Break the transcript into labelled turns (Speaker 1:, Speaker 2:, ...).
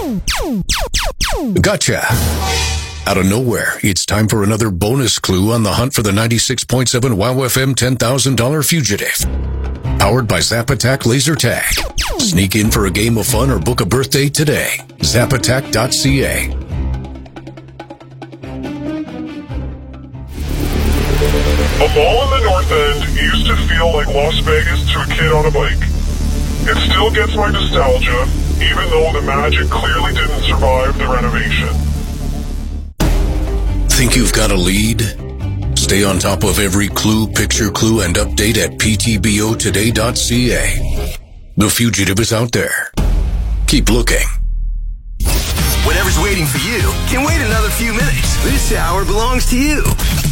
Speaker 1: Gotcha. Out of nowhere, it's time for another bonus clue on the hunt for the 96.7 WOW FM $10,000 fugitive. Powered by Zap Attack Laser Tag. Sneak in for a game of fun or book a birthday today. Zapattack.ca.
Speaker 2: A mall in the North End used to feel like Las Vegas to a kid on a bike. It still gets my nostalgia, even though the magic clearly didn't survive the renovation.
Speaker 1: Think you've got a lead? Stay on top of every clue, picture clue, and update at ptbotoday.ca. The fugitive is out there. Keep looking.
Speaker 3: Whatever's waiting for you can wait another few minutes. This hour belongs to you.